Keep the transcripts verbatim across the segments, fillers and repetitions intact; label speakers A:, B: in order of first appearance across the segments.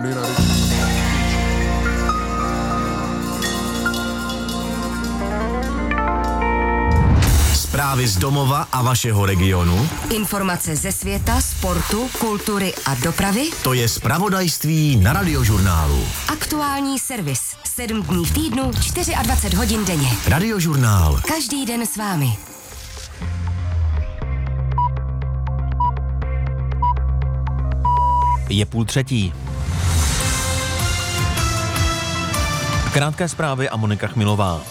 A: Zprávy z domova a vašeho regionu.
B: Informace ze světa, sportu, kultury a dopravy.
A: To je zpravodajství na Radiožurnálu.
B: Aktuální servis. Sedm dní v týdnu, dvacet čtyři hodin denně.
A: Radiožurnál.
B: Každý den s vámi.
C: Je půl třetí. Krátké zprávy a Monika Chmilová.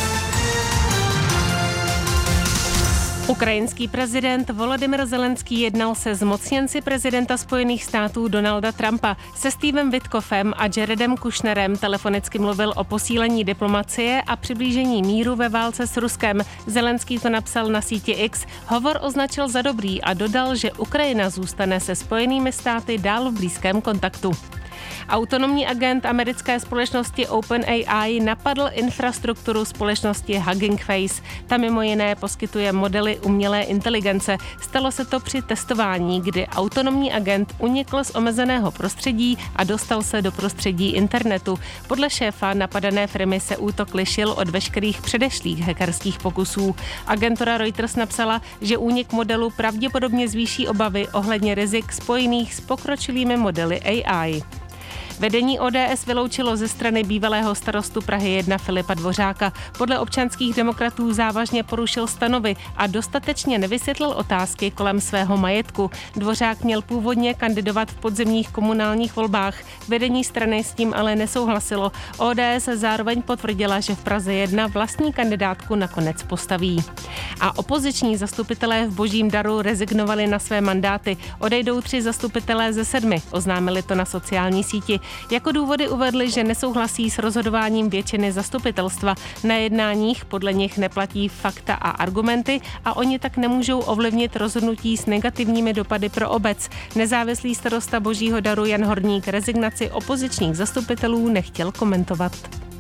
D: Ukrajinský prezident Volodymyr Zelenský jednal se zmocněnci prezidenta Spojených států Donalda Trumpa. Se Stevem Witkoffem a Jaredem Kushnerem telefonicky mluvil o posílení diplomacie a přiblížení míru ve válce s Ruskem. Zelenský to napsal na síti X. Hovor označil za dobrý a dodal, že Ukrajina zůstane se Spojenými státy dál v blízkém kontaktu. Autonomní agent americké společnosti OpenAI napadl infrastrukturu společnosti Hugging Face. Ta mimo jiné poskytuje modely umělé inteligence. Stalo se to při testování, kdy autonomní agent unikl z omezeného prostředí a dostal se do prostředí internetu. Podle šéfa napadané firmy se útok lišil od veškerých předešlých hackerských pokusů. Agentura Reuters napsala, že únik modelu pravděpodobně zvýší obavy ohledně rizik spojených s pokročilými modely A I. Vedení O D S vyloučilo ze strany bývalého starostu Prahy jedna Filipa Dvořáka. Podle občanských demokratů závažně porušil stanovy a dostatečně nevysvětlil otázky kolem svého majetku. Dvořák měl původně kandidovat v podzimních komunálních volbách. Vedení strany s tím ale nesouhlasilo. O D S zároveň potvrdila, že v Praze jedna vlastní kandidátku nakonec postaví. A opoziční zastupitelé v Božím daru rezignovali na své mandáty. Odejdou tři zastupitelé ze sedmi, oznámili to na sociální síti. Jako důvody uvedli, že nesouhlasí s rozhodováním většiny zastupitelstva. Na jednáních podle nich neplatí fakta a argumenty a oni tak nemůžou ovlivnit rozhodnutí s negativními dopady pro obec. Nezávislý starosta Božího daru Jan Horník rezignaci opozičních zastupitelů nechtěl komentovat.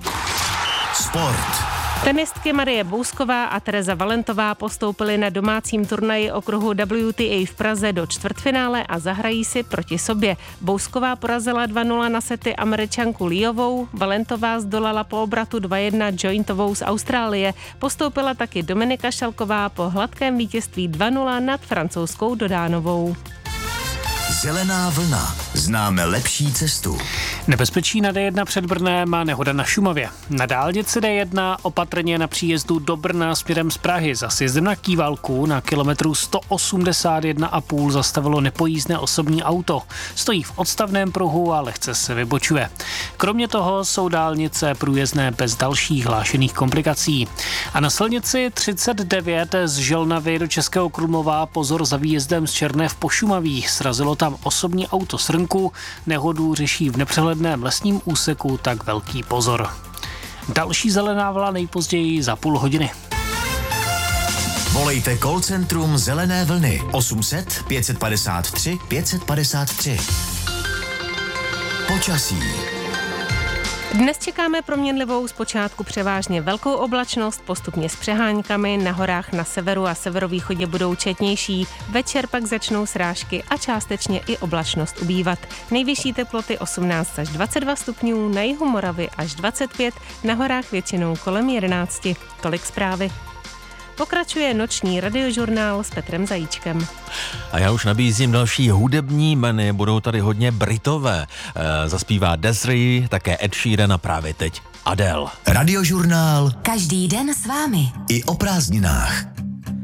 A: Sport.
D: Tenistky Marie Bousková a Tereza Valentová postoupily na domácím turnaji okruhu W T A v Praze do čtvrtfinále a zahrají si proti sobě. Bousková porazila dva nula na sety Američanku Liovou, Valentová zdolala po obratu dva jedna Jointovou z Austrálie. Postoupila taky Dominika Šalková po hladkém vítězství dva nula nad francouzskou Dodánovou.
A: Zelená vlna. Známe lepší cestu.
E: Nebezpečí na D jedna před Brnem má nehoda na Šumavě. Na dálnici D jedna opatrně na příjezdu do Brna směrem z Prahy za sjezdem na Kývalku na kilometru sto osmdesát jedna a půl zastavilo nepojízdné osobní auto. Stojí v odstavném pruhu a lehce se vybočuje. Kromě toho jsou dálnice průjezdné bez dalších hlášených komplikací. A na silnici třicet devět z Želnavy do Českého Krumlova pozor za výjezdem z Černé v Pošumaví. Srazilo tam osobní auto srnku, nehodu řeší v nepřehledném lesním úseku, tak velký pozor. Další zelená vlna nejpozději za půl hodiny.
A: Volejte call centrum Zelené vlny osm set pět padesát tři pět padesát tři. Počasí.
D: Dnes čekáme proměnlivou zpočátku převážně velkou oblačnost, postupně s přeháňkami, na horách na severu a severovýchodě budou četnější, večer pak začnou srážky a částečně i oblačnost ubývat. Nejvyšší teploty osmnáct až dvacet dva stupňů, na jihu Moravy až dvacet pět, na horách většinou kolem jedenáct. Tolik zprávy. Pokračuje noční radiožurnál s Petrem Zajíčkem.
C: A já už nabízím další hudební jmény, budou tady hodně Britové. E, zaspívá Desiree, také Ed Sheeran a právě teď Adele.
A: Radiožurnál.
B: Každý den s vámi.
A: I o prázdninách.